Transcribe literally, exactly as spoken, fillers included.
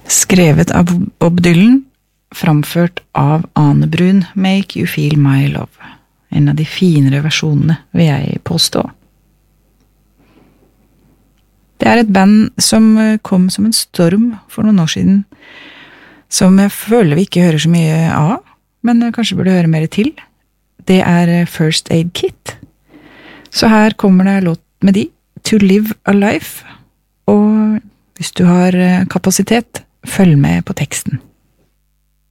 Skrevet av Bob Dylan, framført av Ane Brun, Make You Feel My Love. En av de finere versjonene, vil jeg påstå. Det er et band som kom som en storm for noen år siden, som jeg føler vi ikke hører så mye av, men kanskje burde høre mer til. Det er First Aid Kit. Så her kommer det låt med de, To Live a Life, og hvis du har kapasitet, følg med på teksten.